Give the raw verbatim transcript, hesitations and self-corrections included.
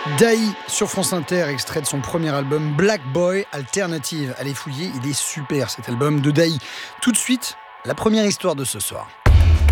Daï sur France Inter, extrait de son premier album Black Boy Alternative. Allez fouiller, il est super cet album de Daï. Tout de suite, la première histoire de ce soir.